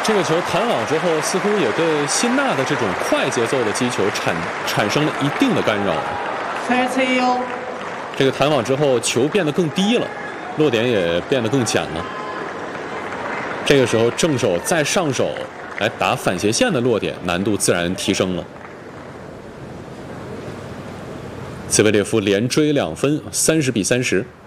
这个球弹网之后，似乎也对辛纳的这种快节奏的击球产生了一定的干扰。这个弹网之后，球变得更低了，落点也变得更浅了。这个时候，正手再上手来打反斜线的落点，难度自然提升了。茨维列夫连追2分，30比30。